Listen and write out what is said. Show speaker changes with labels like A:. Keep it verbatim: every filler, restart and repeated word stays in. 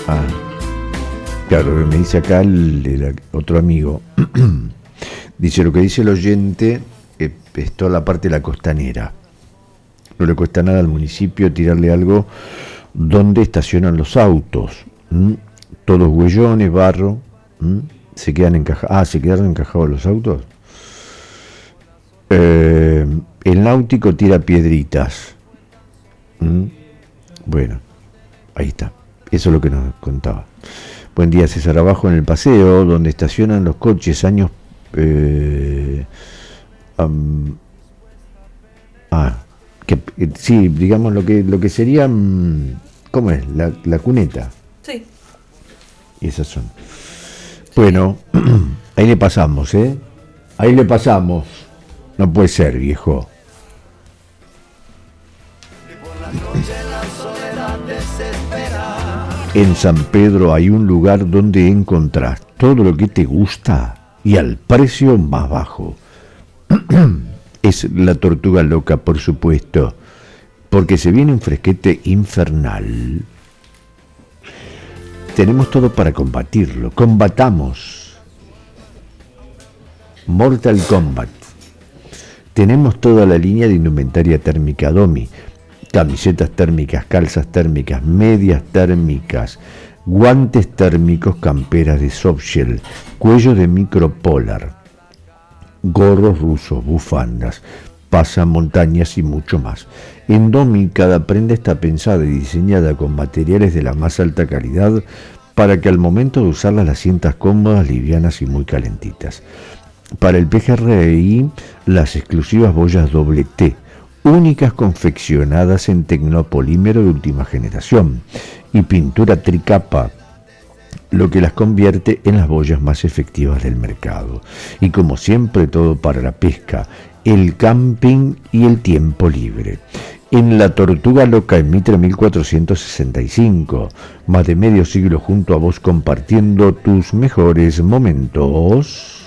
A: Ah, claro, me dice acá el, el otro amigo. Dice, lo que dice el oyente eh, es toda la parte de la costanera. No le cuesta nada al municipio tirarle algo donde estacionan los autos. ¿Mm? Todos huellones, barro. ¿Mm? Se quedan encajados. Ah, ¿se quedaron encajados los autos? Eh, el náutico tira piedritas. ¿Mm? Bueno, ahí está. Eso es lo que nos contaba. Buen día, César. Abajo en el paseo, donde estacionan los coches, años... Eh, um, ah, que, sí, digamos lo que lo que sería, ¿cómo es? La, la cuneta.
B: Sí.
A: Y esas son. Bueno, ahí le pasamos, ¿eh? Ahí le pasamos. No puede ser, viejo. En San Pedro hay un lugar donde encontrás todo lo que te gusta y al precio más bajo. Es la Tortuga Loca, por supuesto, porque se viene un fresquete infernal. Tenemos todo para combatirlo. Combatamos. Mortal Kombat. Tenemos toda la línea de indumentaria térmica Domi. Camisetas térmicas, calzas térmicas, medias térmicas, guantes térmicos, camperas de softshell, cuello de micropolar, gorros rusos, bufandas, pasamontañas y mucho más. En Domi cada prenda está pensada y diseñada con materiales de la más alta calidad para que al momento de usarlas las sientas cómodas, livianas y muy calentitas. Para el P G R I, las exclusivas boyas doble T, únicas confeccionadas en tecnopolímero de última generación y pintura tricapa, lo que las convierte en las boyas más efectivas del mercado. Y como siempre, todo para la pesca, el camping y el tiempo libre. En la Tortuga Loca, en Mitre mil cuatrocientos sesenta y cinco, más de medio siglo junto a vos compartiendo tus mejores momentos.